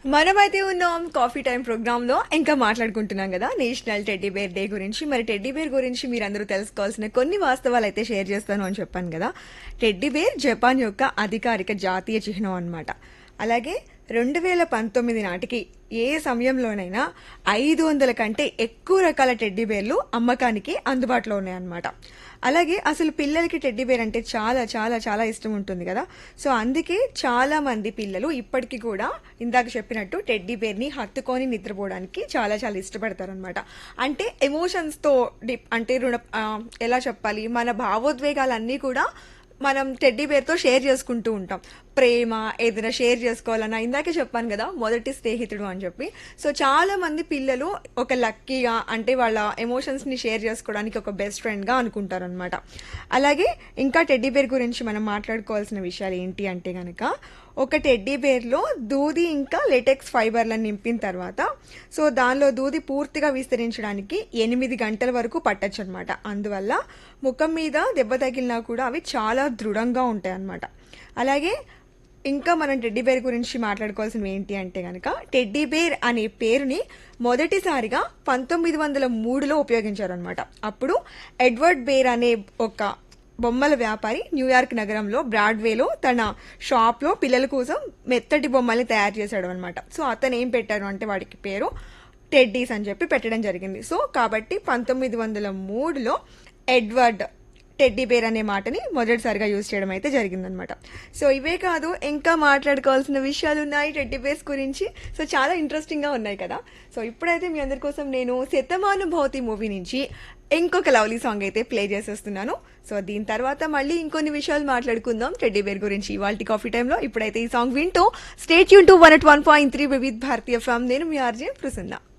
మనమైతే ఉన్నాం coffee time programme లో ఇంకా మాట్లాడుకుంటున్నాం కదా నేషనల్ టెడ్డీ బేర్ డే గురించి. మరి టెడ్డీ బేర్ గురించి మీరందరూ తెలుసుకోవాల్సిన కొన్ని వాస్తవాలు అయితే షేర్ చేస్తాను అని చెప్పాను కదా. టెడ్డీ బేర్ జపాన్ యొక్క అధికారిక జాతీయ చిహ్నం అన్నమాట. అలాగే 2019 నాటికి ఏ సమయంలోనైనా 500 కంటే ఎక్కువ రకాల టెడ్డీ బేర్లు అమ్మకానికి అందుబాటులో ఉన్నాయన్నమాట. అలాగే అసలు పిల్లలకి టెడ్డీ బేర్ అంటే చాలా చాలా చాలా ఇష్టం ఉంటుంది కదా. సో అందుకే చాలా మంది పిల్లలు ఇప్పటికీ కూడా ఇందాక చెప్పినట్టు టెడ్డీ బేర్ ని హత్తుకొని నిద్రపోవడానికి చాలా చాలా ఇష్టపడతారనమాట. అంటే ఎమోషన్స్ తో అంటే ఎలా చెప్పాలి, మన భావోద్వేగాలన్నీ కూడా మనం టెడ్డీ బేర్ తో షేర్ చేసుకుంటూ ఉంటాం. ప్రేమ ఏదైనా షేర్ చేసుకోవాలన్నా ఇందాకే చెప్పాను కదా మొదటి స్నేహితుడు అని చెప్పి. సో చాలా మంది పిల్లలు ఒక లక్కీగా అంటే వాళ్ళ ఎమోషన్స్ ని షేర్ చేసుకోవడానికి ఒక బెస్ట్ ఫ్రెండ్ గా అనుకుంటారు అనమాట. అలాగే ఇంకా టెడ్డీ బేర్ గురించి మనం మాట్లాడుకోవాల్సిన విషయాలు ఏంటి అంటే గనక, ఒక టెడ్డీ బేర్ లో దూది ఇంకా లెటెక్స్ ఫైబర్లను నింపిన తర్వాత సో దానిలో దూది పూర్తిగా విస్తరించడానికి 8 గంటల వరకు పట్టచ్చు అనమాట. అందువల్ల ముఖం మీద దెబ్బ తగిలినా కూడా అవి చాలా దృఢంగా ఉంటాయి అన్నమాట. అలాగే ఇంకా మనం టెడ్డీ బేర్ గురించి మాట్లాడుకోవాల్సినవి ఏంటి అంటే గనక, టెడ్డీ బేర్ అనే పేరుని మొదటిసారిగా 1903లో ఉపయోగించారనమాట. అప్పుడు ఎడ్వర్డ్ బేర్ అనే ఒక బొమ్మల వ్యాపారి న్యూయార్క్ నగరంలో బ్రాడ్వేలో తన షాప్ లో పిల్లల కోసం మెత్తటి బొమ్మల్ని తయారు చేశాడు అనమాట. సో అతను ఏం పెట్టారు అంటే వాడికి పేరు టెడ్డీస్ అని చెప్పి పెట్టడం జరిగింది. సో కాబట్టి 1903లో ఎడ్వర్డ్ టెడ్డీ బేర్ అనే మాటని మొదటిసారిగా యూజ్ చేయడం అయితే జరిగిందనమాట. సో ఇవే కాదు ఇంకా మాట్లాడుకోవాల్సిన విషయాలు ఉన్నాయి టెడ్డీ బేర్స్ గురించి. సో చాలా ఇంట్రెస్టింగ్ గా ఉన్నాయి కదా. సో ఇప్పుడైతే మీ అందరి కోసం నేను శతమానుభవతి మూవీ నుంచి ఇంకొక లవ్లీ సాంగ్ అయితే ప్లే చేసేస్తున్నాను. సో దీని తర్వాత మళ్ళీ ఇంకొన్ని విషయాలు మాట్లాడుకుందాం టెడ్డీ బేర్ గురించి ఇవాల్టి కాఫీ టైంలో. ఇప్పుడైతే ఈ సాంగ్ వింటూ stay tune to 101.3 Vividh Bharatiya from. నేను మీ ఆర్జే ప్రసన్న.